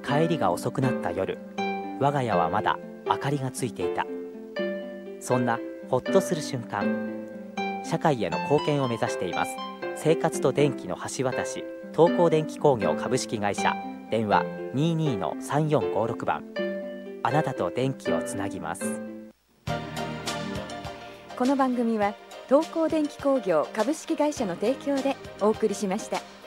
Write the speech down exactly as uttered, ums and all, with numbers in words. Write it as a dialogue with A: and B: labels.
A: 帰りが遅くなった夜、我が家はまだ明かりがついていた。そんなほっとする瞬間、社会への貢献を目指しています。生活と電気の橋渡し、東光電気工業株式会社。電話 にじゅうにのさんよんごろく 番。あなたと電気をつなぎます。
B: この番組は東光電気工業株式会社の提供でお送りしました。